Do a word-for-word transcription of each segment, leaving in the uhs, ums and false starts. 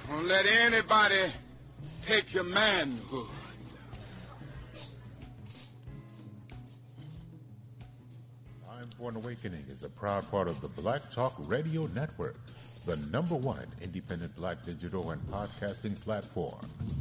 Don't let anybody take your manhood. Time for an Awakening is a proud part of the Black Talk Radio Network, the number one independent black digital and podcasting platform.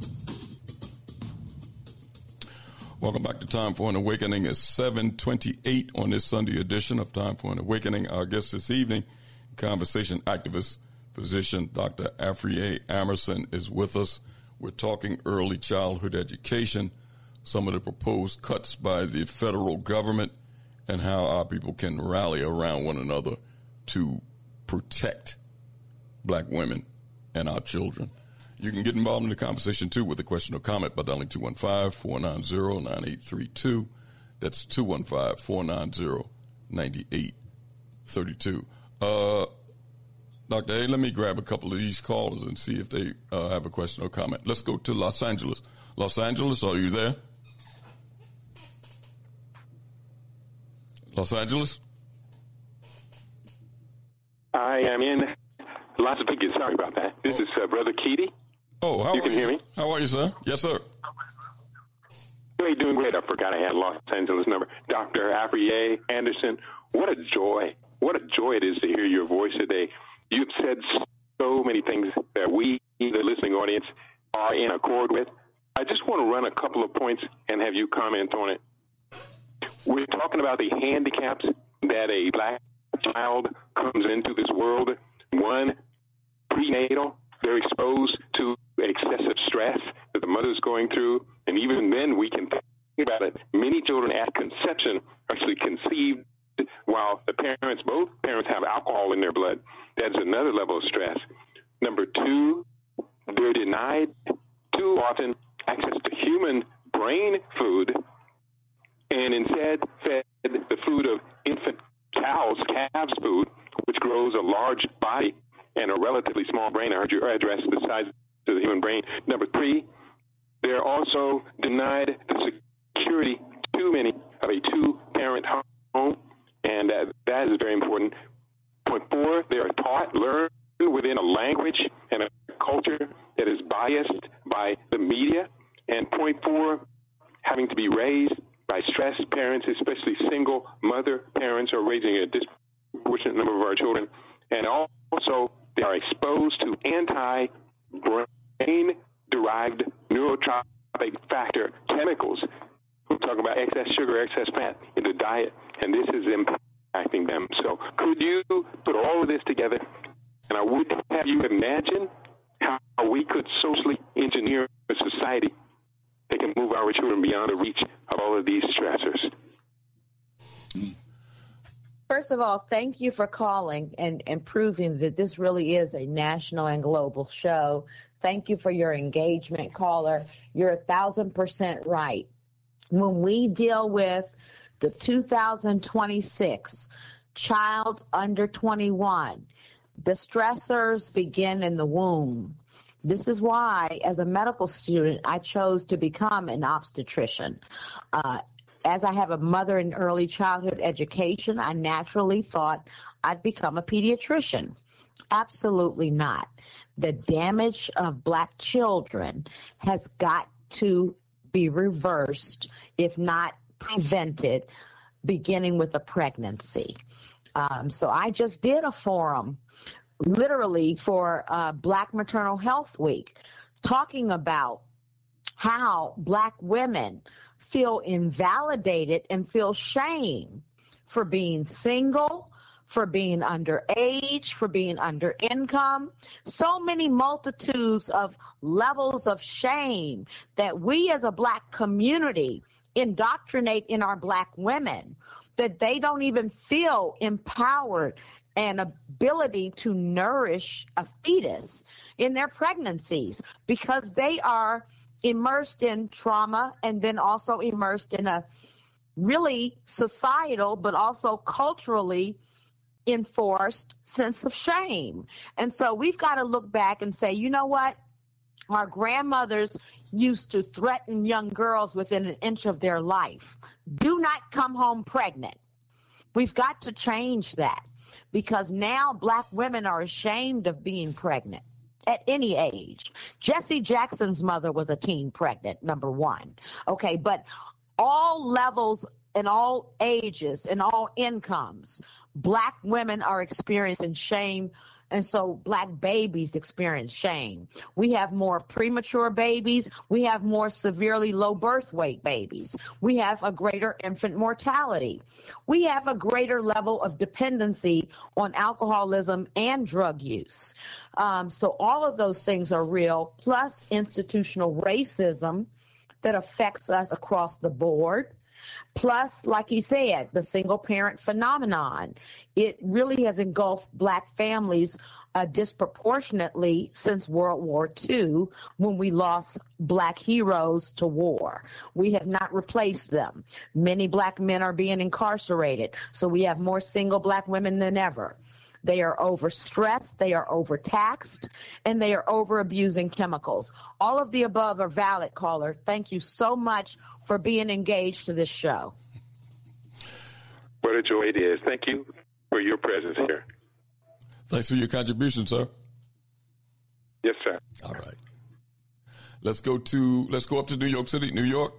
Welcome back to Time for an Awakening. It's seven twenty-eight on this Sunday edition of Time for an Awakening. Our guest this evening, conversation activist, physician, Doctor Afriye Amerson is with us. We're talking early childhood education, some of the proposed cuts by the federal government, and how our people can rally around one another to protect black women and our children. You can get involved in the conversation, too, with a question or comment by dialing two one five, four nine zero, nine eight three two. That's two one five, four nine zero, nine eight three two. Uh, Doctor A, let me grab a couple of these callers and see if they uh, have a question or comment. Let's go to Los Angeles. Los Angeles, are you there? Los Angeles? I am in Las Vegas. Sorry about that. This oh. is uh, Brother Keedy. Oh, how you are can you? hear me? How are you, sir? Yes, sir. Great, doing great. I forgot I had Los Angeles number. Doctor Afriye Anderson, what a joy. What a joy it is to hear your voice today. You've said so many things that we, the listening audience, are in accord with. I just want to run a couple of points and have you comment on it. We're talking about the handicaps that a black child comes into this world. One, prenatal, they're exposed to excessive stress that the mother's going through. And even then, we can think about it. Many children at conception are actually conceived while the parents, both parents have alcohol in their blood. That's another level of stress. Number two, they're denied too often access to human brain food and instead fed the food of infant cows, calves food, which grows a large body and a relatively small brain. I heard you address the size of the human brain. Number three, they're also denied the security, too many, of a two-parent home, and uh, that is very important. Point four, they are taught, learn within a language and a culture that is biased by the media. And point four, having to be raised by stressed parents, especially single mother parents, are raising a disproportionate number of our children. And also, they are exposed to anti-brain-derived neurotropic factor chemicals. We talk about excess sugar, excess fat in the diet, and this is impacting them. So could you put all of this together? And I would have you imagine how we could socially engineer a society that can move our children beyond the reach of all of these stressors. First of all, thank you for calling and, and proving that this really is a national and global show. Thank you for your engagement, caller. You're a thousand percent right. When we deal with the two thousand twenty-six child under twenty-one, the stressors begin in the womb. This is why, as a medical student, I chose to become an obstetrician. Uh, as I have a mother in early childhood education, I naturally thought I'd become a pediatrician. Absolutely not. The damage of black children has got to be reversed, if not prevented, beginning with a pregnancy. Um, so I just did a forum literally for uh, Black Maternal Health Week, talking about how black women feel invalidated and feel shame for being single, for being underage, for being under income. So many multitudes of levels of shame that we as a black community indoctrinate in our black women, that they don't even feel empowered and ability to nourish a fetus in their pregnancies because they are immersed in trauma and then also immersed in a really societal but also culturally enforced sense of shame. And so we've got to look back and say, you know what? Our grandmothers used to threaten young girls within an inch of their life. Do not come home pregnant. We've got to change that because now black women are ashamed of being pregnant. at any age. Jesse Jackson's mother was a teen pregnant, number one. Okay, but all levels and all ages and all incomes, black women are experiencing shame. And so black babies experience shame. We have more premature babies. We have more severely low birth weight babies. We have a greater infant mortality. We have a greater level of dependency on alcoholism and drug use. Um, so all of those things are real, plus institutional racism that affects us across the board. Plus, like he said, the single parent phenomenon. It really has engulfed black families uh, disproportionately since World War Two, when we lost black heroes to war. We have not replaced them. Many black men are being incarcerated, so we have more single black women than ever. They are overstressed, they are overtaxed, and they are over-abusing chemicals. All of the above are valid, caller. Thank you so much for being engaged to this show. What a joy it is. Thank you for your presence here. Thanks for your contribution, sir. Yes, sir. All right. Let's go to, let's go up to New York City, New York.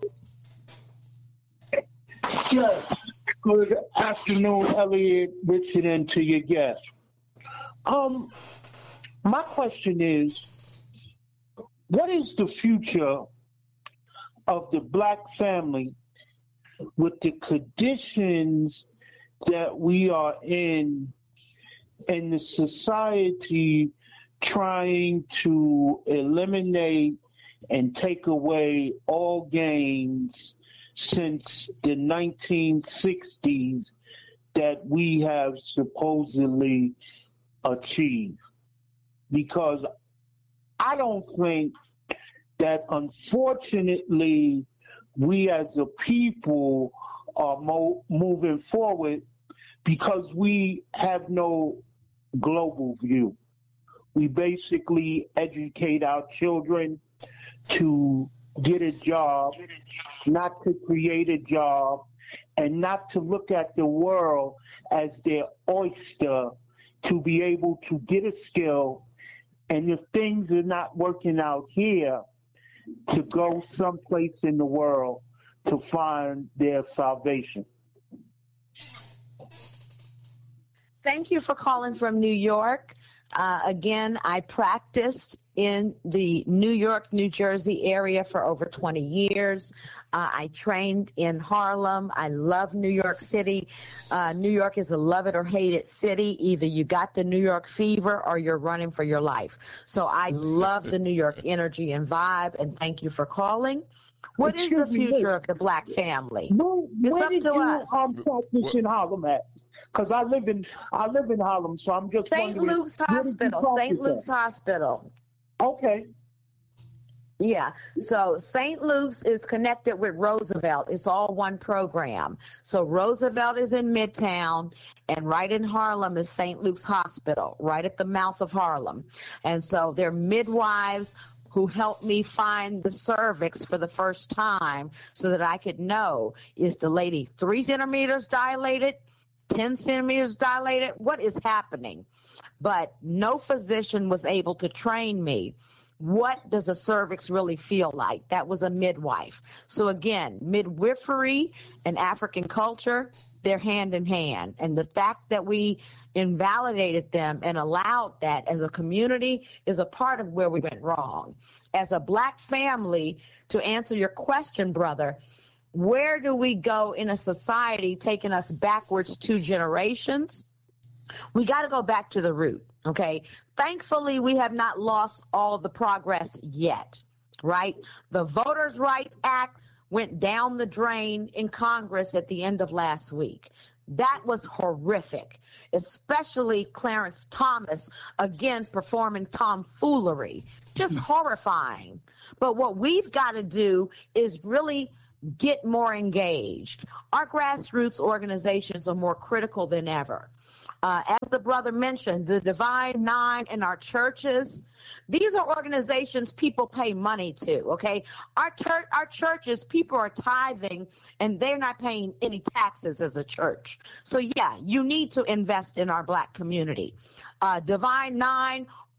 Yes. Good afternoon, Elliot, Richard, and to your guests. Um, my question is, what is the future of the black family with the conditions that we are in and the society trying to eliminate and take away all gains since the nineteen sixties that we have supposedly achieved? Because I don't think that, unfortunately, we as a people are mo- moving forward because we have no global view. We basically educate our children to get a job, not to create a job, and not to look at the world as their oyster, to be able to get a skill, and if things are not working out here, to go someplace in the world to find their salvation. Thank you for calling from New York. Uh, again, I practiced in the New York, New Jersey area for over twenty years. Uh, I trained in Harlem. I love New York City. Uh, New York is a love it or hate it city. Either you got the New York fever or you're running for your life. So I love the New York energy and vibe, and thank you for calling. What is the future of the black family? Where, it's where up did to you us. um, practice in Harlem at? Because I live in I live in Harlem, so I'm just Saint wondering. Luke's Hospital. Saint Luke's Hospital. Okay. Yeah. So Saint Luke's is connected with Roosevelt. It's all one program. So Roosevelt is in Midtown, and right in Harlem is Saint Luke's Hospital, right at the mouth of Harlem. And so they're midwives who helped me find the cervix for the first time so that I could know, is the lady three centimeters dilated, ten centimeters dilated? What is happening? But no physician was able to train me. What does a cervix really feel like? That was a midwife. So again, midwifery and African culture, they're hand in hand. And the fact that we invalidated them and allowed that as a community is a part of where we went wrong. As a black family, to answer your question, brother, where do we go in a society taking us backwards two generations? We got to go back to the root, okay? Thankfully, we have not lost all the progress yet, right? The Voters' Right Act went down the drain in Congress at the end of last week. That was horrific, especially Clarence Thomas, again, performing tomfoolery. Just horrifying. But what we've got to do is really get more engaged. Our grassroots organizations are more critical than ever. Uh, as the brother mentioned, the Divine Nine in our churches, these are organizations people pay money to, okay? Our, ter- our churches, people are tithing, and they're not paying any taxes as a church. So, yeah, you need to invest in our black community. Uh, Divine Nine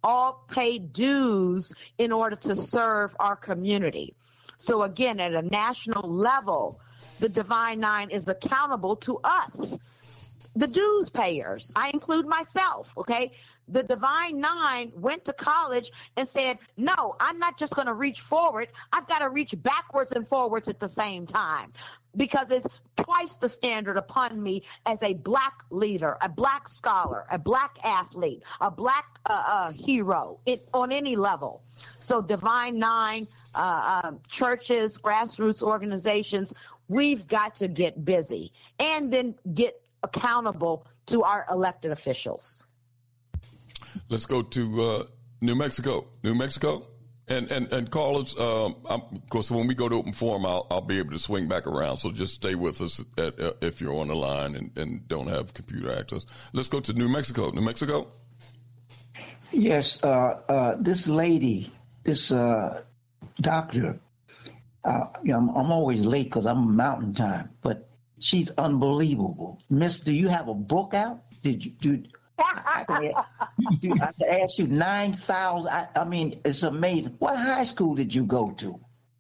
all pay dues in order to serve our community. So again, at a national level, the Divine Nine is accountable to us, the dues payers. I include myself, okay? The Divine Nine went to college and said, no, I'm not just going to reach forward. I've got to reach backwards and forwards at the same time, because it's twice the standard upon me as a black leader, a black scholar, a black athlete, a black uh, uh, hero it, on any level. So Divine Nine, uh, uh, churches, grassroots organizations, we've got to get busy and then get accountable to our elected officials. Let's go to uh, New Mexico. New Mexico. And and and callers, um, I'm, of course, when we go to open forum, I'll I'll be able to swing back around. So just stay with us at, uh, if you're on the line and, and don't have computer access. Let's go to New Mexico. New Mexico. Yes, uh, uh, this lady, this uh, doctor. Uh, you know, I'm, I'm always late because I'm Mountain Time, but she's unbelievable. Miss, do you have a book out? Did you do? I can, I can ask you nine thousand. I, I mean, it's amazing. What high school did you go to?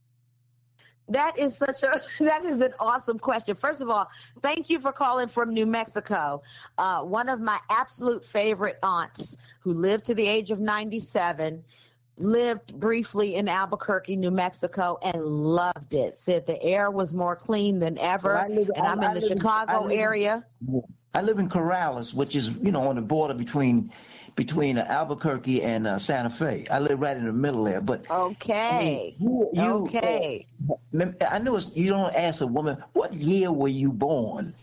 That is such a that is an awesome question. First of all, thank you for calling from New Mexico. Uh, one of my absolute favorite aunts, who lived to the age of ninety-seven, lived briefly in Albuquerque, New Mexico, and loved it. Said the air was more clean than ever. Well, live, and I'm I, in I the Chicago in, area. I live in Corrales, which is, you know, on the border between between uh, Albuquerque and uh, Santa Fe. I live right in the middle there. But okay, I mean, you, you, okay. Uh, I know it's, you don't ask a woman, what year were you born?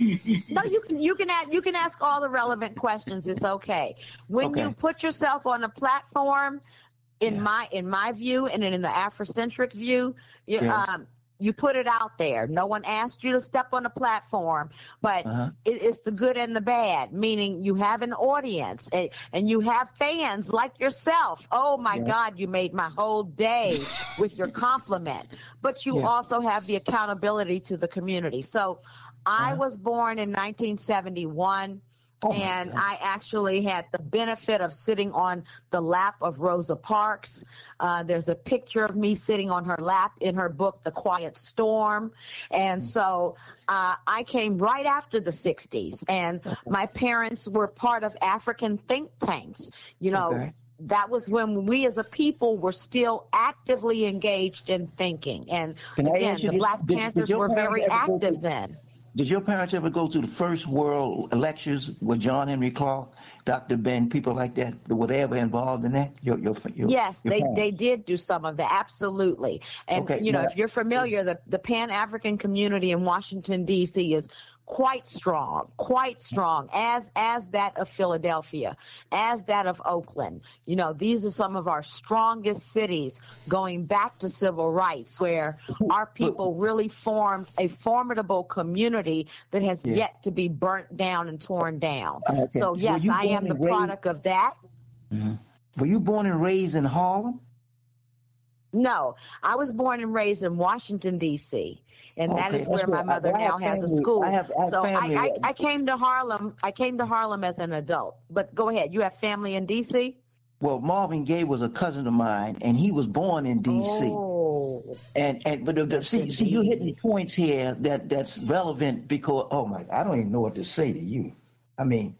No, you can you can ask you can ask all the relevant questions. It's okay. When Okay. you put yourself on a platform, in Yeah. my in my view, and in the Afrocentric view, you, Yeah. um, you put it out there. No one asked you to step on a platform, but Uh-huh. it, it's the good and the bad, meaning you have an audience and, and you have fans like yourself. Oh, my Yeah. God, you made my whole day with your compliment. But you Yeah. also have the accountability to the community. So I Uh-huh. was born in nineteen seventy-one. Oh, my And God. I actually had the benefit of sitting on the lap of Rosa Parks. Uh, there's a picture of me sitting on her lap in her book, The Quiet Storm. And so uh, I came right after the sixties. And my parents were part of African think tanks. You know, Okay. that was when we as a people were still actively engaged in thinking. And Can I again, ask you the this? Black Did- did Panthers your were parents very ever go active to- then. Did your parents ever go to the first world lectures with John Henry Clark, Doctor Ben, people like that? Were they ever involved in that? Your, your, your, Yes, your they, parents? they did do some of that, absolutely. And, Okay, you know, now- if you're familiar, the, the Pan-African community in Washington, D C is quite strong, quite strong, as as that of Philadelphia, as that of Oakland. You know, these are some of our strongest cities going back to civil rights, where our people really formed a formidable community that has Yeah. yet to be burnt down and torn down. Okay. So, Were yes, you I born am the and raised- product of that. Were you born and raised in Harlem? No, I was born and raised in Washington, D C, and that Okay, is that's where my where- mother I now have has a family- school. I have- I have so family I, I, there. I came to Harlem. I came to Harlem as an adult. But go ahead. You have family in D C? Well, Marvin Gaye was a cousin of mine, and he was born in D C. Oh, And and but the, the, see see you're hitting points here that that's relevant because oh my I don't even know what to say to you. I mean,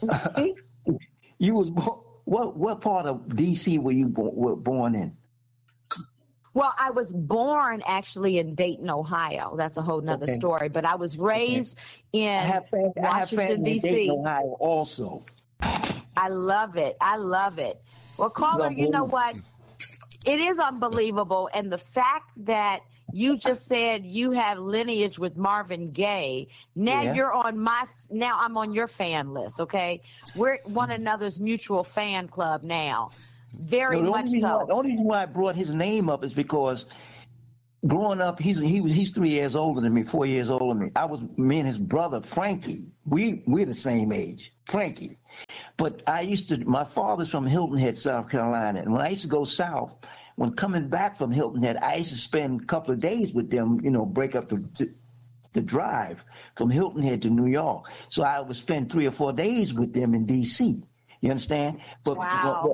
you was born, what what part of D C were you bo- were born in? well, I was born actually in Dayton, Ohio. That's a whole nother Okay. story. But I was raised in I have family, I have Washington, family in D C. Dayton, Ohio also. I love it. I love it. Well, caller, you know what? It is unbelievable. And the fact that you just said you have lineage with Marvin Gaye, now Yeah. you're on my, now I'm on your fan list, okay? We're one another's mutual fan club now. Very No, the much only reason why- so. the only reason why I brought his name up is because growing up, he's he was he's three years older than me, four years older than me. I was me and his brother Frankie. We we're the same age, Frankie. But I used to. My father's from Hilton Head, South Carolina, and when I used to go south, when coming back from Hilton Head, I used to spend a couple of days with them. You know, break up the the drive from Hilton Head to New York. So I would spend three or four days with them in D C. You understand? But Wow. but,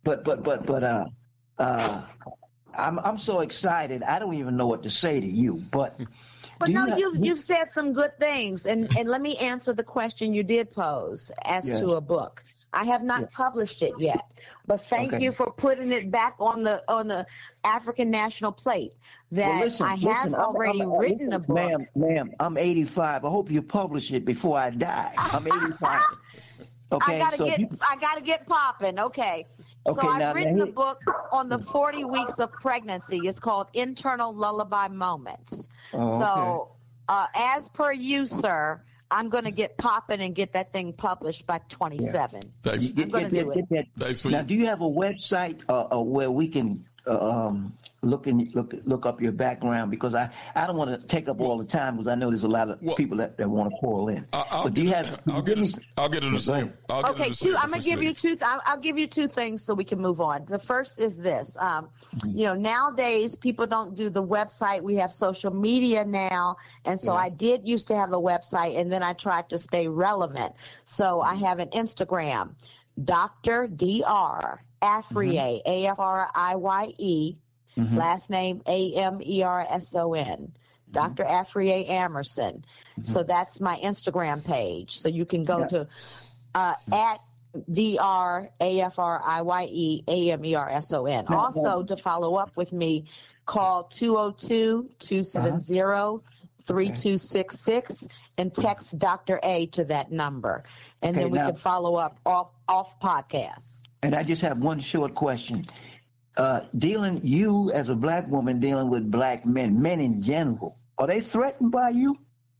but but but but uh uh I'm I'm so excited. I don't even know what to say to you. But but do no, you not, you've you've said some good things, and and let me answer the question you did pose as Yeah. to a book. I have not Yeah. published it yet, but thank Okay. you for putting it back on the on the African national plate. That Well, listen, I have listen, I'm- already I'm- uh, written listen, a book. Ma'am, ma'am, I'm eighty-five. I hope you publish it before I die. I'm eighty-five. Okay, I gotta so get you, I gotta get popping. Okay. Okay, so I've now- now written a here- book on the forty weeks of pregnancy. It's called Internal Lullaby Moments. Oh, so uh, as per you, sir, I'm gonna get popping and get that thing published by twenty-seven. Thanks. you get, gonna get, do get, it. get that. Thanks for Now, you. do you have a website uh, uh, where we can uh, um, look in, look look up your background? Because I, I don't want to take up all the time because I know there's a lot of Well- people that, that want to call in. I- I'll but do get you it- have? I'll give get me it. I'll get it to Go see. ahead. I'll get Okay, it to see two. it I'm gonna before give you you. two. I'll, I'll give you two things so we can move on. The first is this. Um, you know, nowadays people don't do the website. We have social media now, and so Yeah. I did used to have a website, and then I tried to stay relevant. So I have an Instagram, Doctor D R Afriye, A F R I Y E, last name A M E R S O N. Doctor Afriye Amerson. So that's my Instagram page. So you can go Yeah. to uh, at D R A F R I Y E A M E R S O N. Now- Also, now- to follow up with me, call two oh two, two seven zero, three two six six and text Doctor A to that number. And Okay, then we now- can follow up off, off podcast. And I just have one short question. Uh, dealing you as a black woman dealing with black men, men in general, are they threatened by you?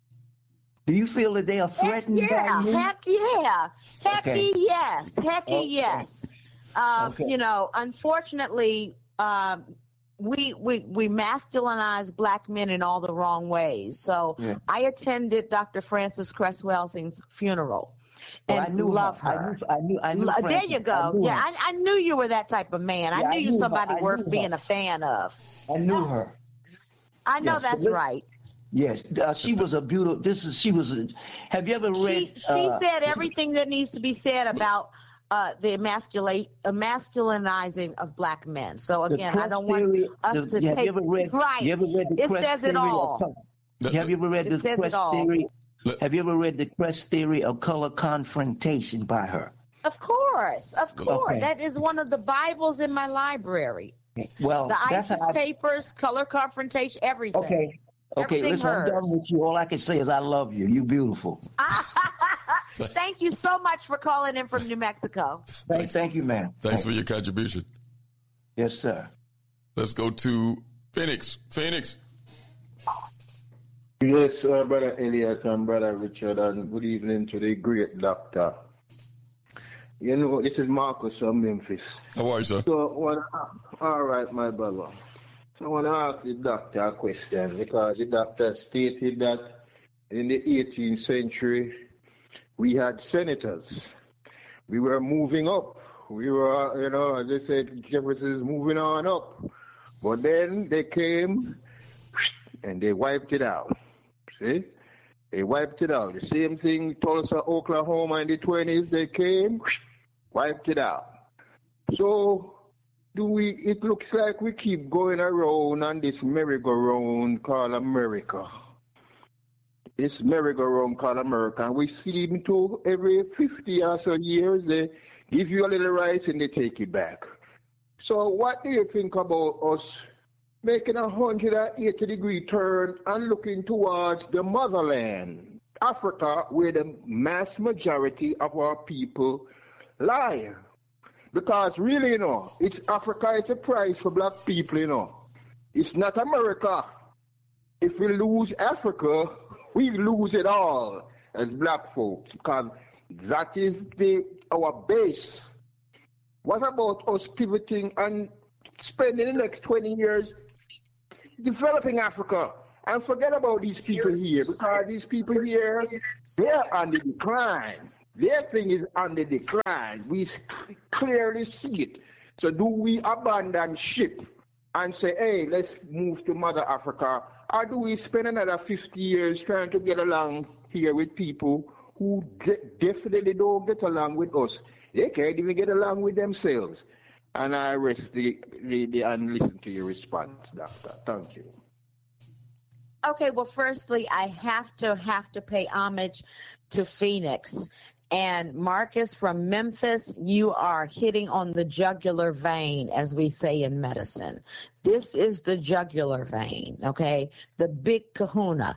Do you feel that they are Heck threatened yeah, by you? heck yeah, hecky Okay. yes, hecky Okay. yes. Um, Okay. You know, unfortunately, um, we we we masculinize black men in all the wrong ways. So Yeah. I attended Doctor Frances Cress Welsing's funeral, Well, and I knew love her. her. I knew, I knew, I knew Lo- there Frances. you I go. knew Yeah, her. I, I knew you were that type of man. Yeah, I I knew you knew her. somebody I knew worth her. being a fan of. I knew her. I know Yes, that's but- right. Yes, uh, she was a beautiful. This is she was. A, have you ever read? She she uh, said everything that needs to be said about uh, the emasculate, uh, masculinizing of black men. So the again, I Crest don't want theory, us the- to have take you ever read? right. You ever read the It Crest says theory it all. of color? Let- Have you ever read It the says it Crest all. theory? Let- Have you ever read the Crest theory of color confrontation by her? Of course, of course. Okay. That is one of the Bibles in my library. Well, The that's ISIS how I, papers, color confrontation, everything. okay. Okay, Everything listen, I'm done hers. with you. All I can say is I love you. You beautiful. Thank you so much for calling in from New Mexico. Thank, thank you, man. Thanks for your contribution. Yes, sir. Let's go to Phoenix. Phoenix. Yes, uh, Brother Elliot and Brother Richard, and good evening to the great doctor. You know, this is Marcus from Memphis. How are you, sir? So, wanna, all right, my brother. So I want to ask the doctor a question because the doctor stated that in the eighteenth century we had senators. We were moving up. We were, you know, as they said, Jefferson is moving on up. But then they came and they wiped it out. See? They wiped it out. The same thing, Tulsa, Oklahoma in the twenties, they came, wiped it out. So, do we, it looks like we keep going around on this merry-go-round called America. This merry-go-round called America. And we seem to, every fifty or so years, they give you a little rights and they take it back. So what do you think about us making a one hundred eighty degree turn and looking towards the motherland, Africa, where the mass majority of our people lie? Because really, you know, it's Africa, it's a prize for black people, you know. It's not America. If we lose Africa, we lose it all as black folks, because that is the our base. What about us pivoting and spending the next twenty years developing Africa? And forget about these people here, because these people here, they're on the decline. Their thing is on the decline. We clearly see it. So do we abandon ship and say, hey, let's move to Mother Africa? Or do we spend another fifty years trying to get along here with people who de- definitely don't get along with us? They can't even get along with themselves. And I rest the, the, the and listen to your response, Doctor. Thank you. Okay, well, firstly, I have to have to pay homage to Phoenix. And Marcus from Memphis, you are hitting on the jugular vein, as we say in medicine. This is the jugular vein, okay, the big kahuna.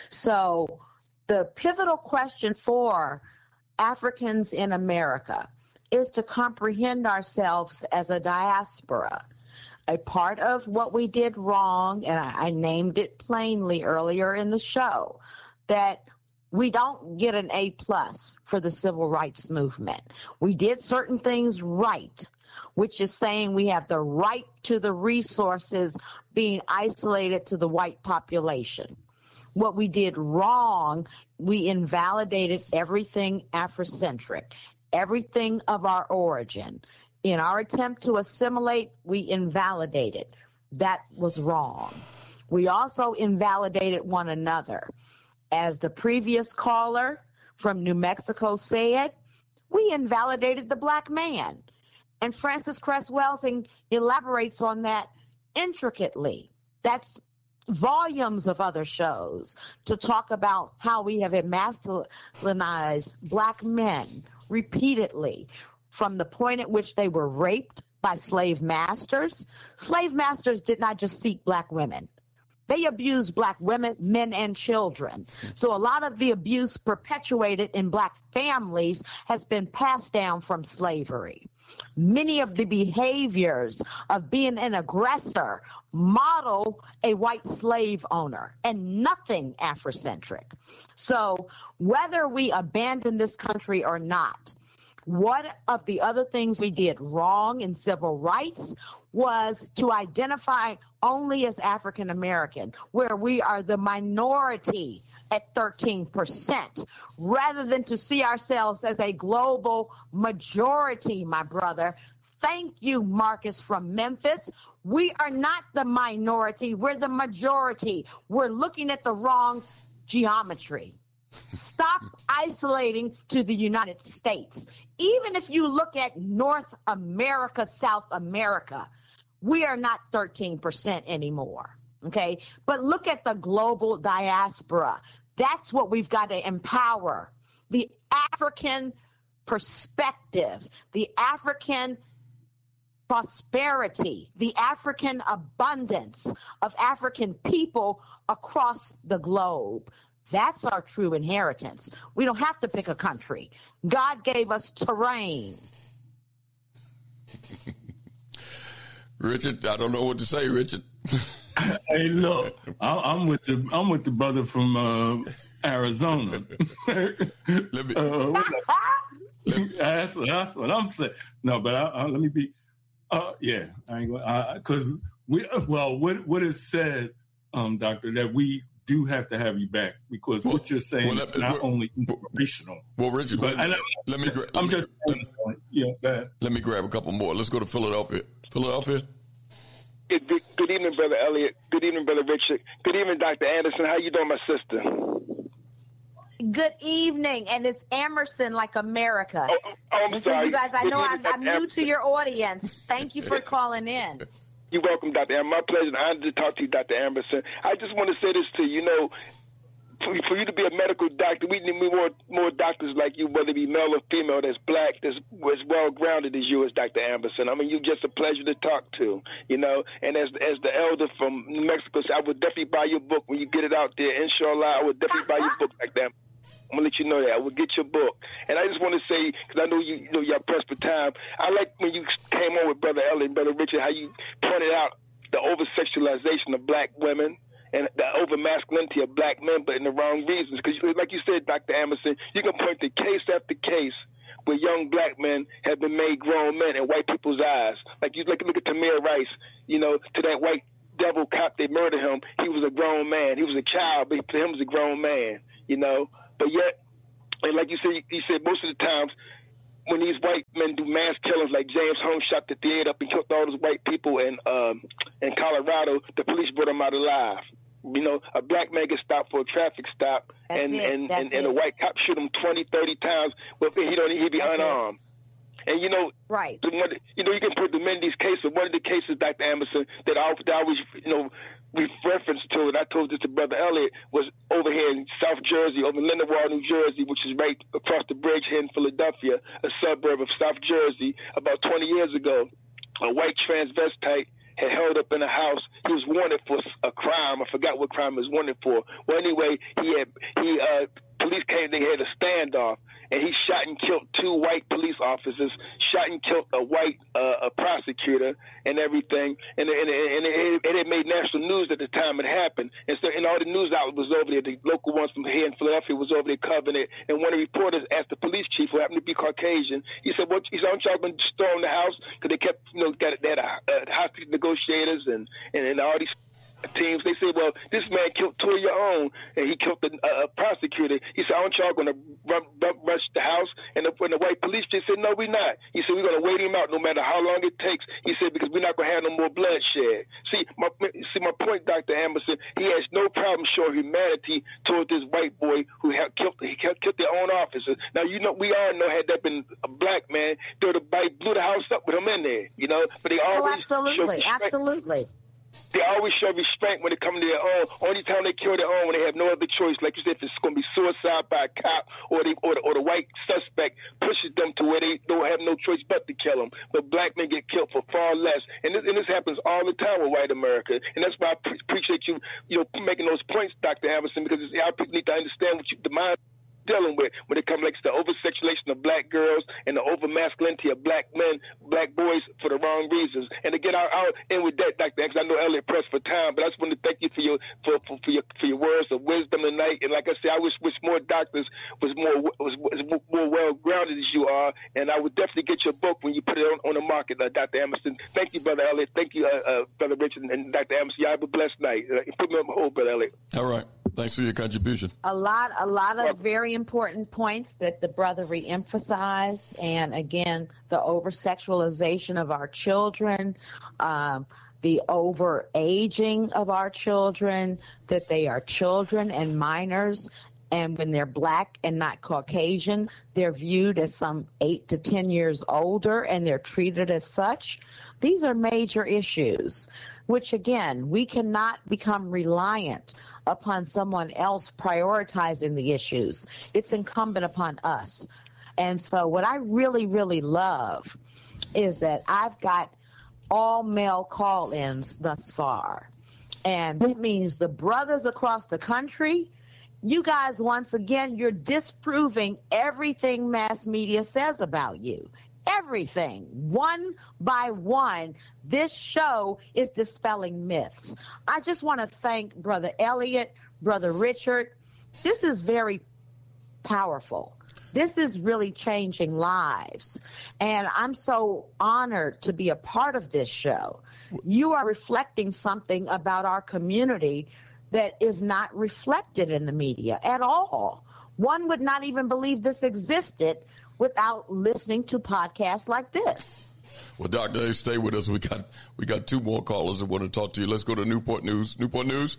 So the pivotal question for Africans in America is to comprehend ourselves as a diaspora. A part of what we did wrong, and I, I named it plainly earlier in the show, that we don't get an A plus for the civil rights movement. We did certain things right, which is saying we have the right to the resources being isolated to the white population. What we did wrong, we invalidated everything Afrocentric, everything of our origin. In our attempt to assimilate, we invalidated. That was wrong. We also invalidated one another. As the previous caller from New Mexico said, we invalidated the black man. And Frances Cress Welsing elaborates on that intricately. That's volumes of other shows to talk about how we have emasculinized black men repeatedly from the point at which they were raped by slave masters. Slave masters did not just seek black women. They abused black women, men, and children. So a lot of the abuse perpetuated in black families has been passed down from slavery. Many of the behaviors of being an aggressor model a white slave owner and nothing Afrocentric. So whether we abandon this country or not, one of the other things we did wrong in civil rights was to identify only as African American, where we are the minority at thirteen percent, rather than to see ourselves as a global majority, my brother. Thank you, Marcus from Memphis. We are not the minority, we're the majority. We're looking at the wrong geometry. Stop isolating to the United States. Even if you look at North America, South America, we are not thirteen percent anymore, okay? But look at the global diaspora. That's what we've got to empower. The African perspective, the African prosperity, the African abundance of African people across the globe. That's our true inheritance. We don't have to pick a country. God gave us terrain. Richard, I don't know what to say, Richard. Hey, look, I'm with the I'm with the brother from uh, Arizona. Let me, uh, that's, that's what I'm saying. No, but I, I, let me be. Uh, yeah, I ain't going because we. Well, what what is said, um, Doctor, that we do have to have you back because well, what you're saying well, is let, not well, only inspirational. Well, Richard, but let, I, let me. Gra- I'm let just. Me, let, yeah. Go ahead. Let me grab a couple more. Let's go to Philadelphia. Philadelphia. Good, good evening, Brother Elliott. Good evening, Brother Richard. Good evening, Doctor Anderson. How you doing, my sister? Good evening, and it's Emerson like America. Oh, oh I'm and sorry. So you guys, I good know evening, I'm, I'm new to your audience. Thank you for calling in. You're welcome, Doctor Anderson. My pleasure and honor to talk to you, Doctor Anderson. I just want to say this to you. You know, for, for you to be a medical doctor, we need more more doctors like you, whether it be male or female, that's black, that's as well grounded as you as Doctor Anderson. I mean, you're just a pleasure to talk to, you know. And as as the elder from New Mexico said, I would definitely buy your book when you get it out there. Inshallah, I would definitely buy your book like that. I'm gonna let you know that. I will get your book. And I just want to say, because I know you, you know you're pressed for time. I like when you came on with Brother Elliott and Brother Richard, how you pointed out the over-sexualization of black women and the over-masculinity of black men, but in the wrong reasons. Because, like you said, Doctor Emerson, you can point to case after case where young black men have been made grown men in white people's eyes. Like you look, look at Tamir Rice, you know, to that white devil cop, they murdered him. He was a grown man. He was a child, but to him was a grown man, you know. But yet, and like you said, he said most of the times when these white men do mass killings, like James Holmes shot the theater up and killed all those white people in um, in Colorado, the police brought him out alive. You know, a black man gets stopped for a traffic stop, That's and, it. and, That's and, and a white cop shoot him twenty, thirty times, but he don't he'd be That's unarmed. And, you know, right. the one, you know, you can put the many of these cases. One of the cases, Doctor Anderson, that I, that I always, you know, we referenced to, and I told this to Brother Elliott, was over here in South Jersey, over in Lindwall, New Jersey, which is right across the bridge here in Philadelphia, a suburb of South Jersey. About twenty years ago, a white transvestite had held up in a house. He was wanted for a crime. I forgot what crime he was wanted for. Well, anyway, he had he uh, police came. They had a standoff, and he shot and killed two white police officers. Shot and killed a white uh, a prosecutor and everything. And and, and it, it had made national news at the time it happened. And so, and all the news outlets was over there. The local ones from here in Philadelphia was over there covering it. And one of the reporters asked the police chief, who happened to be Caucasian, he said, "What? He said, aren't y'all going to storm the house?" Because they kept, you know, got they had a, a hostage negotiators and, and and all these teams. They said, "Well, this man killed two of your own, and he killed the uh, prosecutor." He said, "Aren't y'all going to rush the house?" And the, when the white police chief said, "No, we're not." He said, "We're going to wait him out no matter how long it takes." He said, "Because we're not going to have no more bloodshed." See, my see my point, Doctor Anderson. He has no problem showing humanity toward this white boy who had killed he killed, killed their own officer. Now, you know, we all know had that been a black man, they would have blew the house up with him in there, you know. But they always oh, absolutely, absolutely. They always show restraint when it comes to their own. Only time they kill their own when they have no other choice. Like you said, if it's going to be suicide by a cop or the, or the, or the white suspect pushes them to where they don't have no choice but to kill them. But black men get killed for far less. And this, and this happens all the time with white America. And that's why I pre- appreciate you, you know, making those points, Doctor Anderson, because it's, our people need to understand what you, the mind dealing with when it comes like the over-sexualization of black girls and the over-masculinity of black men, black boys for the wrong reasons. And again, I'll, I'll end with that, Doctor Anderson. I know Elliot pressed for time, but I just want to thank you for your for, for, for your for your words of wisdom tonight. And like I said, I wish wish more doctors was more was, was more well-grounded as you are. And I would definitely get your book when you put it on, on the market, uh, Doctor Anderson. Thank you, Brother Elliot. Thank you, uh, uh, Brother Richard and Doctor Anderson. Y'all have a blessed night. Uh, put me on hold, Brother Elliot. All right. Thanks for your contribution. A lot, a lot of very important points that the brother reemphasized, and again, the over-sexualization of our children, um, the over-aging of our children, that they are children and minors, and when they're black and not Caucasian, they're viewed as some eight to ten years older, and they're treated as such. These are major issues, which again, we cannot become reliant upon someone else prioritizing the issues. It's incumbent upon us. And so what I really, really love is that I've got all male call-ins thus far. And that means the brothers across the country, you guys, once again, you're disproving everything mass media says about you. Everything, one by one. This show is dispelling myths. I just want to thank Brother Elliot, Brother Richard. This is very powerful. This is really changing lives. And I'm so honored to be a part of this show. You are reflecting something about our community that is not reflected in the media at all. One would not even believe this existed without listening to podcasts like this. Well, Doctor A, stay with us. We got we got two more callers that want to talk to you. Let's go to Newport News. Newport News?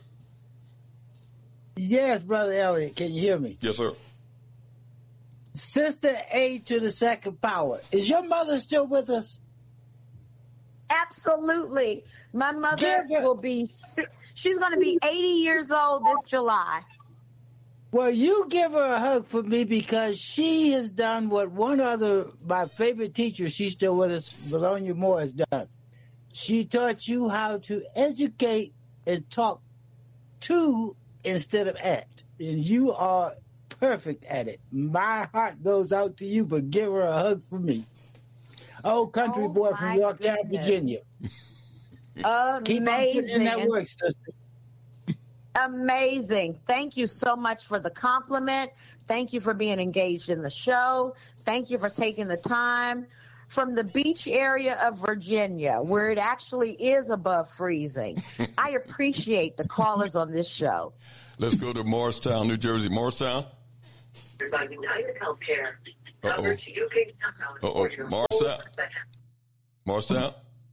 Yes, Brother Elliot. Can you hear me? Yes, sir. Sister A to the second power. Is your mother still with us? Absolutely. My mother will be, she's going to be eighty years old this July. Well, you give her a hug for me, because she has done what one other, my favorite teacher, she's still with us, Bologna Moore, has done. She taught you how to educate and talk to instead of at. And you are perfect at it. My heart goes out to you, but give her a hug for me. Old country oh boy from Yorktown, goodness. Virginia. Amazing. Keep on getting in that work, sister. Amazing. Thank you so much for the compliment. Thank you for being engaged in the show. Thank you for taking the time from the beach area of Virginia, where it actually is above freezing. I appreciate the callers on this show. Let's go to Morristown, New Jersey. Morristown? By United Healthcare. Coverage U K. Uh-oh. Morristown? Morristown?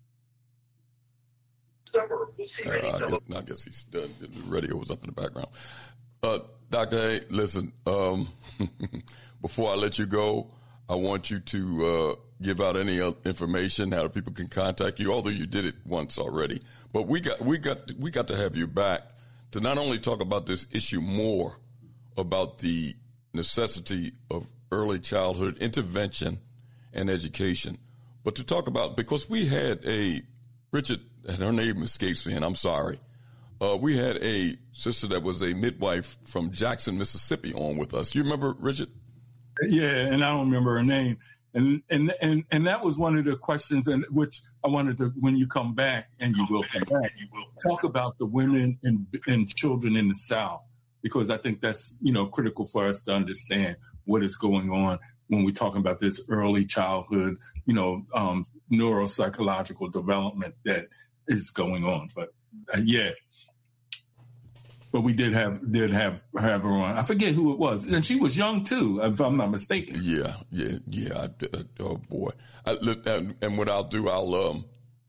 Uh, I, guess, I guess he's uh, the radio was up in the background. Uh, Doctor A, listen, um, before I let you go, I want you to uh, give out any information how people can contact you. Although you did it once already, but we got we got we got to have you back to not only talk about this issue more, about the necessity of early childhood intervention and education, but to talk about, because we had a Richard, and her name escapes me, and I'm sorry. Uh, we had a sister that was a midwife from Jackson, Mississippi, on with us. You remember, Richard? Yeah, and I don't remember her name. And and and and that was one of the questions, and which I wanted to, when you come back, and you will come back, you will talk about the women and and children in the South, because I think that's, you know, critical for us to understand what is going on when we're talking about this early childhood, you know, um, neuropsychological development that is going on. But uh, yeah. But we did have did have have her on. I forget who it was, and she was young too, if I'm not mistaken. Yeah, yeah, yeah. I, uh, oh boy! I, and, and what I'll do, I'll um,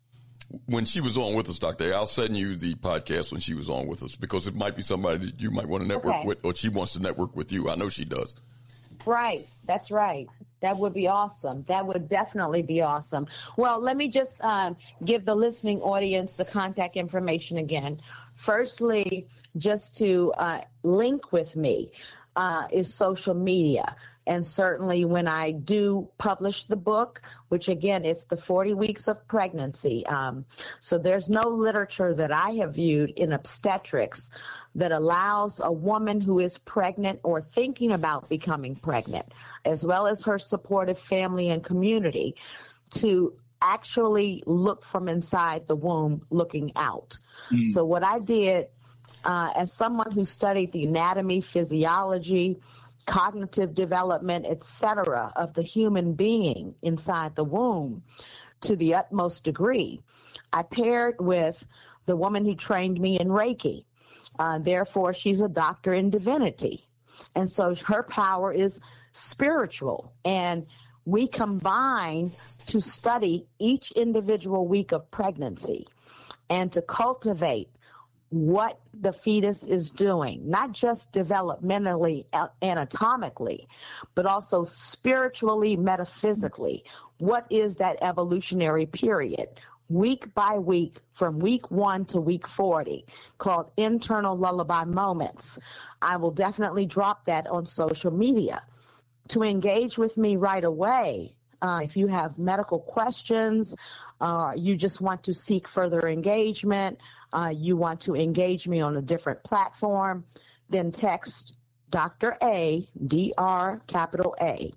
when she was on with us, Doctor A, I'll send you the podcast when she was on with us, because it might be somebody that you might want to network Okay. with, or she wants to network with you. I know she does. Right. That's right. That would be awesome. That would definitely be awesome. Well, let me just um, give the listening audience the contact information again. Firstly, just to uh, link with me uh, is social media. And certainly when I do publish the book, which again, it's the forty weeks of pregnancy. Um, so there's no literature that I have viewed in obstetrics that allows a woman who is pregnant or thinking about becoming pregnant, as well as her supportive family and community, to actually look from inside the womb looking out. Mm. So what I did, uh, as someone who studied the anatomy, physiology, cognitive development, et cetera, of the human being inside the womb to the utmost degree, I paired with the woman who trained me in Reiki. Uh, therefore, she's a doctor in divinity. And so her power is spiritual. And we combine to study each individual week of pregnancy and to cultivate what the fetus is doing, not just developmentally, anatomically, but also spiritually, metaphysically. What is that evolutionary period? Week by week, from week one to week forty, called internal lullaby moments. I will definitely drop that on social media. To engage with me right away, uh, if you have medical questions, uh, you just want to seek further engagement, uh, you want to engage me on a different platform, then text Doctor A, D R capital A,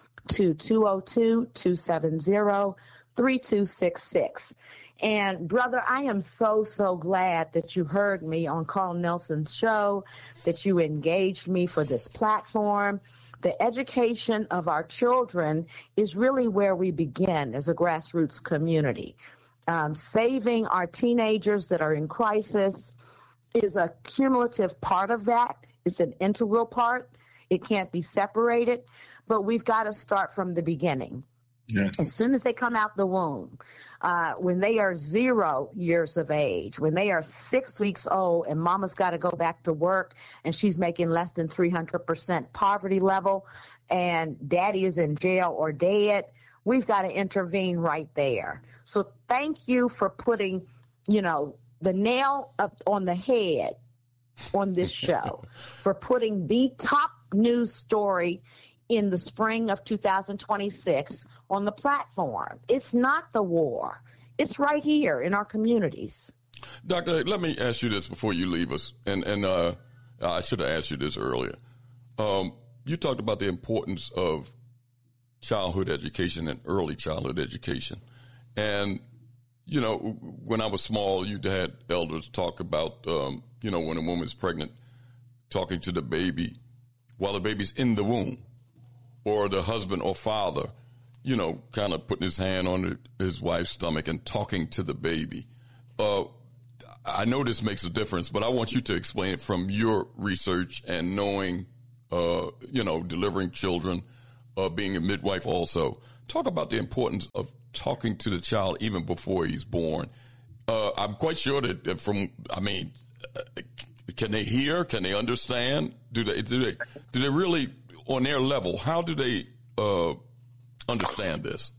to two oh two, two seven zero, three two six six. And brother, I am so, so glad that you heard me on Carl Nelson's show, that you engaged me for this platform. The education of our children is really where we begin as a grassroots community. Um, saving our teenagers that are in crisis is a cumulative part of that. It's an integral part. It can't be separated, but we've got to start from the beginning. Yes. As soon as they come out the womb, uh, when they are zero years of age, when they are six weeks old and mama's got to go back to work and she's making less than three hundred percent poverty level and daddy is in jail or dead, we've got to intervene right there. So thank you for putting, you know, the nail up on the head on this show, for putting the top news story in the spring of two thousand twenty-six on the platform. It's not the war. It's right here in our communities. Doctor, let me ask you this before you leave us, and, and uh, I should have asked you this earlier. Um, you talked about the importance of childhood education and early childhood education. And, you know, when I was small, you had elders talk about, um, you know, when a woman's pregnant, talking to the baby while the baby's in the womb, or the husband or father, you know, kind of putting his hand on his wife's stomach and talking to the baby. Uh, I know this makes a difference, but I want you to explain it from your research and knowing, uh, you know, delivering children, uh, being a midwife also. Talk about the importance of talking to the child even before he's born. Uh, I'm quite sure that from, I mean, can they hear? Can they understand? Do they, do they, do they really, on their level, how do they, uh, understand this?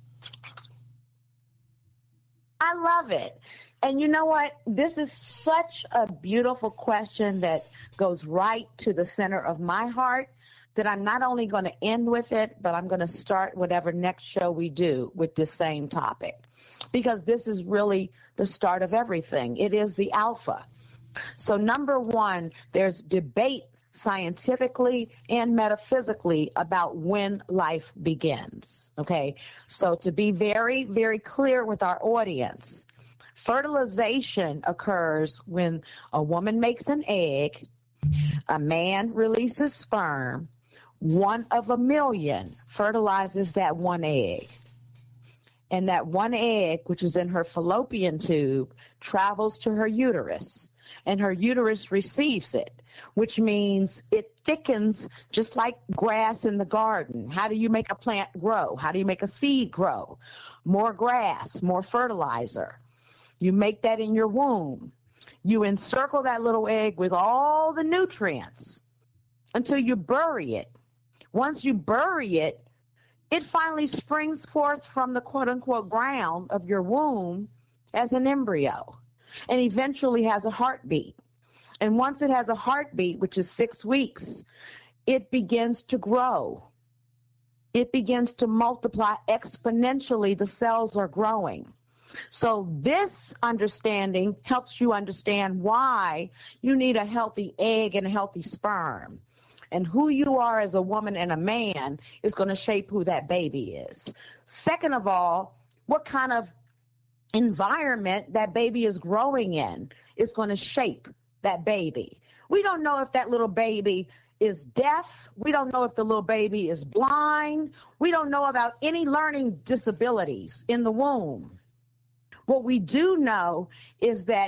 I love it. And you know what? This is such a beautiful question that goes right to the center of my heart, that I'm not only going to end with it, but I'm going to start whatever next show we do with this same topic, because this is really the start of everything. It is the alpha. So number one, there's debate scientifically and metaphysically about when life begins. Okay. So to be very, very clear with our audience, fertilization occurs when a woman makes an egg, a man releases sperm, one of a million fertilizes that one egg. And that one egg, which is in her fallopian tube, travels to her uterus, and her uterus receives it, which means it thickens just like grass in the garden. How do you make a plant grow? How do you make a seed grow? More grass, more fertilizer. You make that in your womb. You encircle that little egg with all the nutrients until you bury it. Once you bury it, it finally springs forth from the quote-unquote ground of your womb as an embryo and eventually has a heartbeat. And once it has a heartbeat, which is six weeks, it begins to grow. It begins to multiply exponentially. The cells are growing. So this understanding helps you understand why you need a healthy egg and a healthy sperm. And who you are as a woman and a man is going to shape who that baby is. Second of all, what kind of environment that baby is growing in is going to shape that baby. We don't know if that little baby is deaf. We don't know if the little baby is blind. We don't know about any learning disabilities in the womb. What we do know is that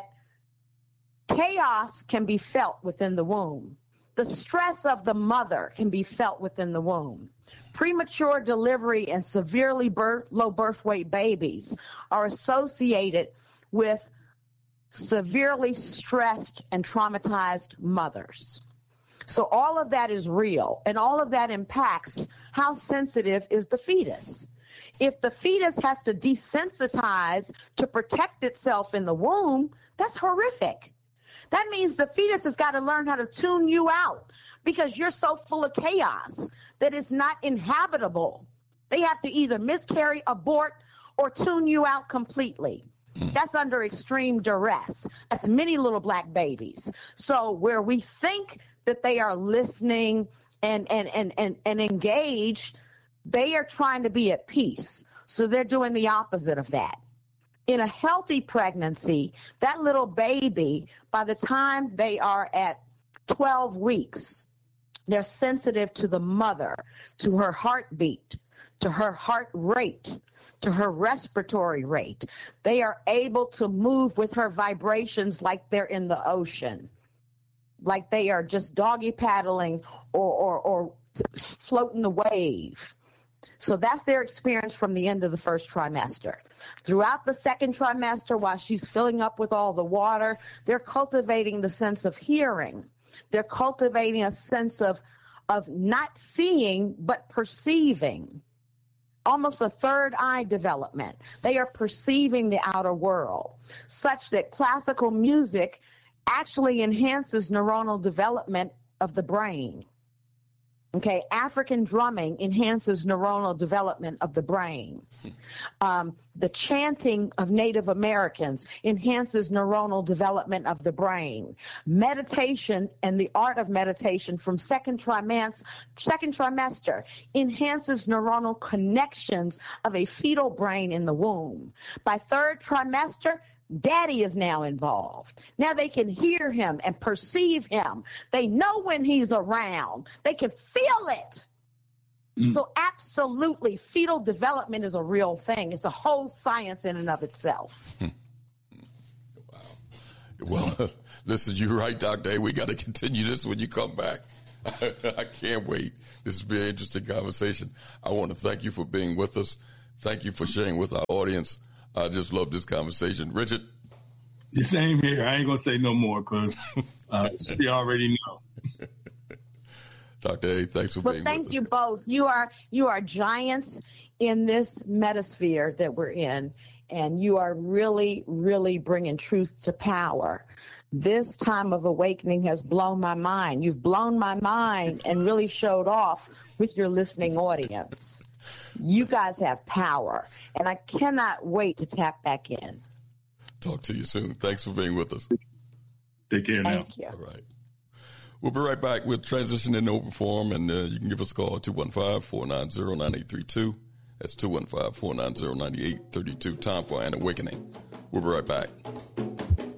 chaos can be felt within the womb. The stress of the mother can be felt within the womb. Premature delivery and severely birth, low birth weight babies are associated with severely stressed and traumatized mothers. So all of that is real, and all of that impacts how sensitive is the fetus. If the fetus has to desensitize to protect itself in the womb, that's horrific. That means the fetus has got to learn how to tune you out because you're so full of chaos that it's not inhabitable. They have to either miscarry, abort, or tune you out completely. That's under extreme duress. That's many little black babies. So where we think that they are listening and, and, and, and, and engaged, they are trying to be at peace. So they're doing the opposite of that. In a healthy pregnancy, that little baby, by the time they are at twelve weeks, they're sensitive to the mother, to her heartbeat, to her heart rate, to her respiratory rate. They are able to move with her vibrations like they're in the ocean, like they are just doggy paddling or, or, or floating the wave. So that's their experience from the end of the first trimester. Throughout the second trimester, while she's filling up with all the water, they're cultivating the sense of hearing. They're cultivating a sense of, of not seeing, but perceiving. Almost a third eye development. They are perceiving the outer world, such that classical music actually enhances neuronal development of the brain. Okay, African drumming enhances neuronal development of the brain. Um, the chanting of Native Americans enhances neuronal development of the brain. Meditation and the art of meditation from second trimester, second trimester enhances neuronal connections of a fetal brain in the womb. By third trimester, Daddy is now involved. Now they can hear him and perceive him. They know when he's around. They can feel it. Mm. So absolutely, fetal development is a real thing. It's a whole science in and of itself. Wow. Well, listen, you're right, Doctor A. We got to continue this when you come back. I can't wait. This has been an interesting conversation. I want to thank you for being with us. Thank you for sharing with our audience. I just love this conversation. Richard? The same here. I ain't going to say no more because uh, you already know. Doctor A, thanks for well, being thank with you us. both. You are you are giants in this metasphere that we're in, and you are really, really bringing truth to power. This time of awakening has blown my mind. You've blown my mind and really showed off with your listening audience. You guys have power, and I cannot wait to tap back in. Talk to you soon. Thanks for being with us. Take care now. Thank you. All right. We'll be right back. We'll transition in open forum, and uh, you can give us a call, two one five, four nine zero, nine eight three two. That's two one five, four nine zero, nine eight three two. Time for an awakening. We'll be right back.